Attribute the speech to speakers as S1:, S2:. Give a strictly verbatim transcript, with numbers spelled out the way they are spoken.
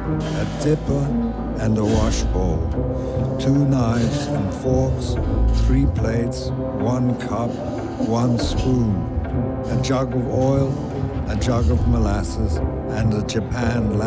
S1: a dipper and a wash bowl, two knives and forks, three plates, one cup, one spoon, a jug of oil, a jug of molasses, and a Japan